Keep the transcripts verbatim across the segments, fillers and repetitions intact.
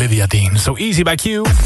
Olivia Dean. So Easy by Q.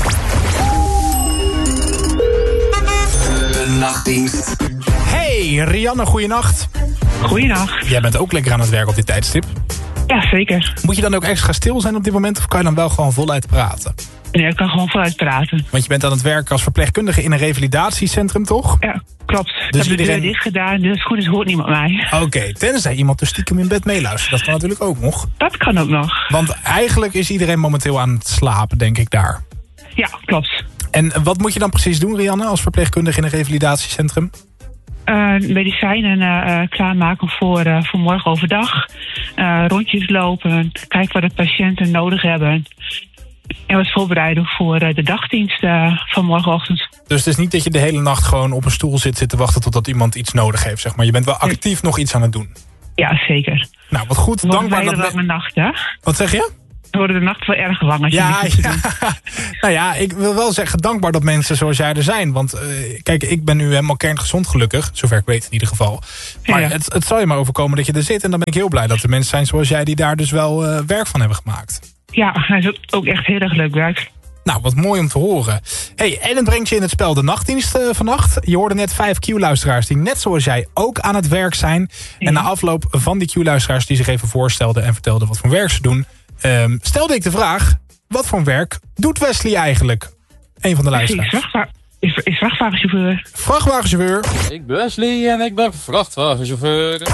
De nachtdienst. Hey, Rianne, goeienacht. Goeiedag. Jij bent ook lekker aan het werk op dit tijdstip. Ja, zeker. Moet je dan ook extra stil zijn op dit moment? Of kan je dan wel gewoon voluit praten? Nee, ik kan gewoon voluit praten. Want je bent aan het werken als verpleegkundige in een revalidatiecentrum, toch? Ja, klopt. Ik Dus heb iedereen- de deur dicht gedaan, dus goed is hoort niemand mij. Oké, okay, tenzij iemand dus stiekem in bed meeluistert. Dat kan natuurlijk ook nog. Dat kan ook nog. Want eigenlijk is iedereen momenteel aan het slapen, denk ik daar. Ja, klopt. En wat moet je dan precies doen, Rianne, als verpleegkundige in een revalidatiecentrum? Uh, medicijnen uh, klaarmaken voor, uh, voor morgen overdag. Uh, rondjes lopen. Kijken wat de patiënten nodig hebben. En wat voorbereiden voor uh, de dagdienst uh, van morgenochtend. Dus het is niet dat je de hele nacht gewoon op een stoel zit, zit te wachten totdat iemand iets nodig heeft, zeg maar. Je bent wel actief nog iets aan het doen. Ja, zeker. Nou, wat goed. Dankbaar dat... Het wordt een lange nacht, hè? Wat zeg je? Dan worden de nacht wel erg lang als je Ja, niks hoeft te ja. Nou ja, ik wil wel zeggen dankbaar dat mensen zoals jij er zijn. Want uh, kijk, ik ben nu helemaal kerngezond gelukkig. Zover ik weet in ieder geval. Maar Ja, ja. Het, het zal je maar overkomen dat je er zit. En dan ben ik heel blij dat er mensen zijn zoals jij die daar dus wel uh, werk van hebben gemaakt. Ja, hij is ook, ook echt heel erg leuk werk. Nou, wat mooi om te horen. Hey, en het brengt je in het spel de nachtdienst uh, vannacht. Je hoorde net vijf Q-luisteraars die net zoals jij ook aan het werk zijn. Ja. En na afloop van die Q-luisteraars die zich even voorstelden en vertelden wat voor werk ze doen, Um, stelde ik de vraag, wat voor werk doet Wesley eigenlijk? Een van de Is, luisteraars. vrachtwa- is, is vrachtwagenchauffeur. Vrachtwagenchauffeur. Ik ben Wesley en ik ben vrachtwagenchauffeur.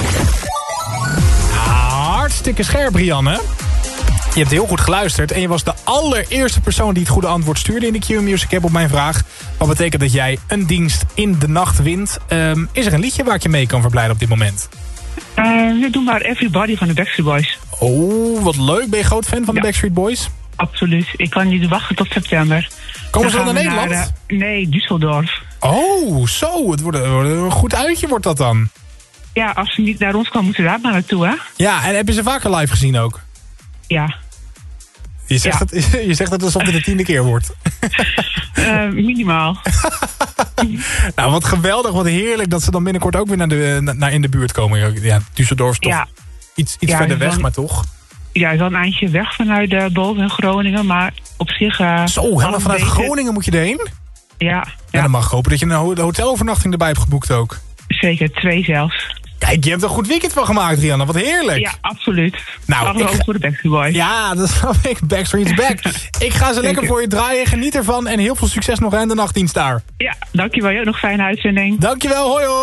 Ah, hartstikke scherp, Rianne. Je hebt heel goed geluisterd en je was de allereerste persoon die het goede antwoord stuurde in de Q-Music App op mijn vraag. Wat betekent dat jij een dienst in de nacht wint. Um, is er een liedje waar ik je mee kan verblijden op dit moment? Uh, doe maar Everybody van de Backstreet Boys. Oh, wat leuk. Ben je groot fan van Ja. de Backstreet Boys? Absoluut. Ik kan niet wachten tot september. Komen ze Dan dan naar gaan we Nederland? naar, uh, nee, Düsseldorf. Oh, zo. Het wordt een, een goed uitje wordt dat dan. Ja, als ze niet naar ons komen, moeten we daar maar naartoe, hè? Ja, en heb je ze vaker live gezien ook? Ja. Je zegt, Ja. het, je zegt het alsof het de tiende keer wordt. Uh, minimaal. Nou, wat geweldig, wat heerlijk dat ze dan binnenkort ook weer naar, de, naar in de buurt komen. Ja, Düsseldorf is toch Ja. iets, iets Ja, verder dan- weg, maar toch? Ja, wel een eindje weg vanuit uh, boven in Groningen, maar op zich... Uh, Zo, helemaal alles vanuit beter. Groningen moet je erheen? Ja, Ja, ja, dan mag ik hopen dat je een ho- hotelovernachting erbij hebt geboekt ook. zeker. Twee zelfs. Kijk, je hebt er een goed weekend van gemaakt, Rianne. Wat heerlijk. Ja, absoluut. Nou, Allemaal ik ook ga- voor de Backstreet Boys. Ja, dat snap ik. Backstreet's back. Ik ga ze lekker voor je draaien. Geniet ervan en heel veel succes nog aan de nachtdienst daar. Ja, dankjewel. Jij ook nog fijne uitzending. Dankjewel, hoi hoi.